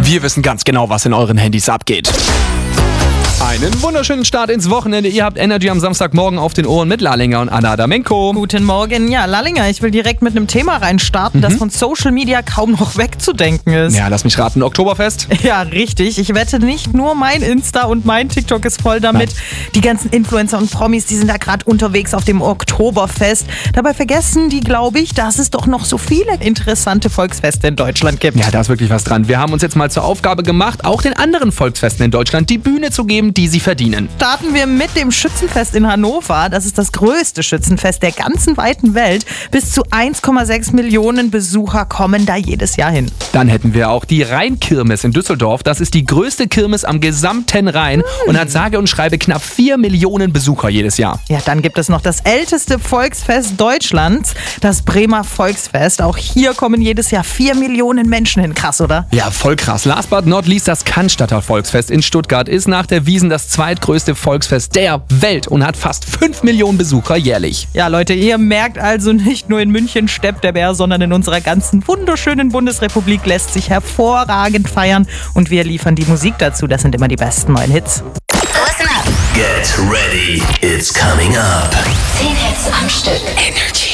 Wir wissen ganz genau, was in euren Handys abgeht. Einen wunderschönen Start ins Wochenende. Ihr habt Energy am Samstagmorgen auf den Ohren mit Lallinger und Anna Damenko. Guten Morgen. Ja, Lallinger, ich will direkt mit einem Thema reinstarten, das von Social Media kaum noch wegzudenken ist. Ja, lass mich raten, Oktoberfest? Ja, richtig. Ich wette, nicht nur mein Insta und mein TikTok ist voll damit. Die ganzen Influencer und Promis, die sind da gerade unterwegs auf dem Oktoberfest. Dabei vergessen die, glaube ich, dass es doch noch so viele interessante Volksfeste in Deutschland gibt. Ja, da ist wirklich was dran. Wir haben uns jetzt mal zur Aufgabe gemacht, auch den anderen Volksfesten in Deutschland die Bühne zu geben, die sie verdienen. Starten wir mit dem Schützenfest in Hannover. Das ist das größte Schützenfest der ganzen weiten Welt. Bis zu 1,6 Millionen Besucher kommen da jedes Jahr hin. Dann hätten wir auch die Rheinkirmes in Düsseldorf. Das ist die größte Kirmes am gesamten Rhein und hat sage und schreibe knapp 4 Millionen Besucher jedes Jahr. Ja, dann gibt es noch das älteste Volksfest Deutschlands, das Bremer Volksfest. Auch hier kommen jedes Jahr 4 Millionen Menschen hin. Krass, oder? Ja, voll krass. Last but not least, das Cannstatter Volksfest in Stuttgart ist nach der Wiesn das zweitgrößte Volksfest der Welt und hat fast 5 Millionen Besucher jährlich. Ja, Leute, ihr merkt also, nicht nur in München steppt der Bär, sondern in unserer ganzen wunderschönen Bundesrepublik lässt sich hervorragend feiern. Und wir liefern die Musik dazu. Das sind immer die besten neuen Hits. Listen up. Get ready, it's coming up. 10 Hits am Stück. Energy.